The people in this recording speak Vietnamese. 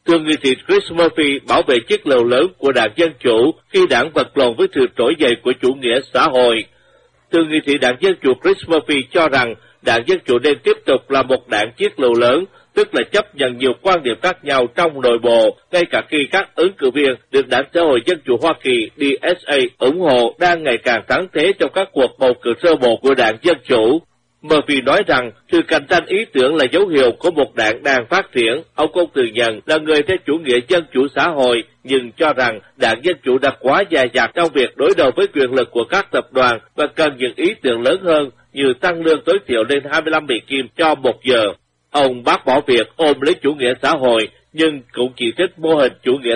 Thượng nghị sĩ Chris Murphy bảo vệ chiếc lều lớn của đảng Dân Chủ khi đảng vật lộn với sự trỗi dậy của chủ nghĩa xã hội. Thượng nghị sĩ đảng Dân Chủ Chris Murphy cho rằng đảng Dân Chủ nên tiếp tục là một đảng chiếc lều lớn, tức là chấp nhận nhiều quan điểm khác nhau trong nội bộ, ngay cả khi các ứng cử viên được Đảng Xã hội Dân Chủ Hoa Kỳ DSA ủng hộ đang ngày càng thắng thế trong các cuộc bầu cử sơ bộ của đảng Dân Chủ. Murphy nói rằng sự cạnh tranh ý tưởng là dấu hiệu của một đảng đang phát triển. Ông không thừa nhận là người theo chủ nghĩa dân chủ xã hội, nhưng cho rằng đảng Dân Chủ đã quá dè dặt trong việc đối đầu với quyền lực của các tập đoàn và cần những ý tưởng lớn hơn như tăng lương tối thiểu lên 25 Mỹ Kim cho một giờ. Ông bác bỏ việc ôm lấy chủ nghĩa xã hội, nhưng cũng chỉ trích mô hình chủ nghĩa